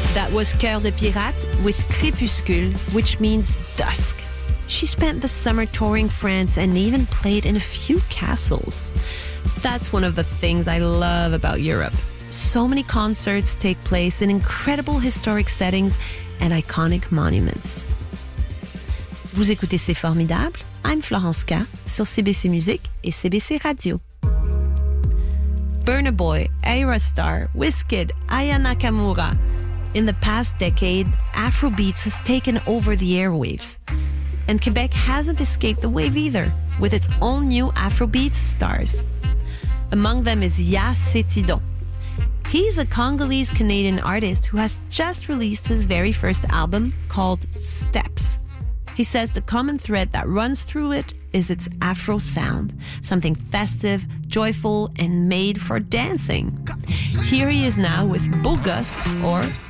That was Cœur de Pirate with Crépuscule, which means dusk. She spent the summer touring France and even played in a few castles. That's one of the things I love about Europe. So many concerts take place in incredible historic settings and iconic monuments. Vous écoutez C'est Formidable? I'm Florence K sur CBC Musique et CBC Radio. Burna Boy, Ayra Starr, Wizkid, Aya Nakamura. In the past decade, Afrobeats has taken over the airwaves. And Quebec hasn't escaped the wave either, with its own new Afrobeats stars. Among them is Ya Setidon. He's a Congolese-Canadian artist who has just released his very first album called Steps. He says the common thread that runs through it is its Afro sound, something festive, joyful, and made for dancing. Here he is now with Beau Gosse, or